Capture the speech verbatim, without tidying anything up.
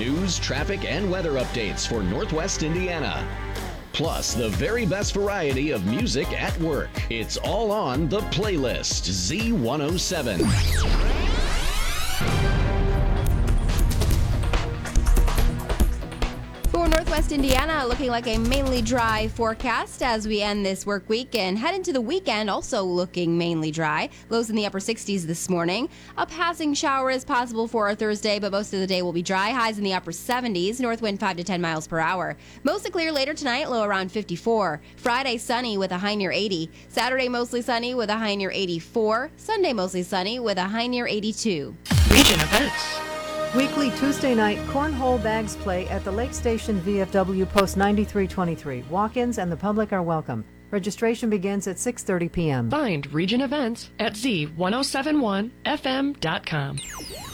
news, traffic, and weather updates for Northwest Indiana. Plus, the very best variety of music at work. It's all on The Playlist, Z one oh seven. For Northwest Indiana, looking like a mainly dry forecast as we end this work week and head into the weekend, also looking mainly dry. Lows in the upper sixties this morning. A passing shower is possible for our Thursday, but most of the day will be dry. Highs in the upper seventies, north wind five to ten miles per hour. Mostly clear later tonight, low around fifty-four. Friday, sunny with a high near eighty. Saturday, mostly sunny with a high near eighty-four. Sunday, mostly sunny with a high near eighty-two. Region events. Weekly Tuesday night cornhole bags play at the Lake Station V F W Post ninety-three twenty-three. Walk-ins and the public are welcome. Registration begins at six thirty p.m. Find region events at Z ten seventy-one F M dot com.